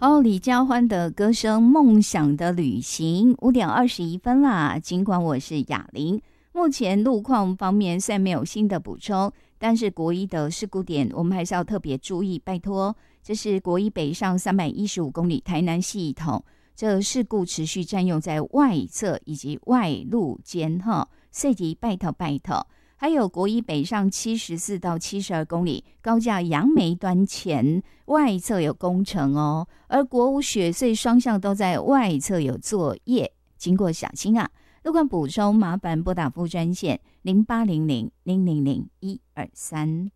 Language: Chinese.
哦，李佳欢的歌声《梦想的旅行》5:21啦。尽管我是雅玲，目前路况方面虽然没有新的补充，但是国一的事故点我们还是要特别注意，拜托。这是国一北上315公里台南系统，这事故持续占用在外侧以及外路间哈，所以拜托拜托。还有国一北上74到72公里高架杨梅端前外侧有工程哦，而国五雪隧双向都在外侧有作业，经过小心啊。路况补充麻烦拨打副专线0800-000-123。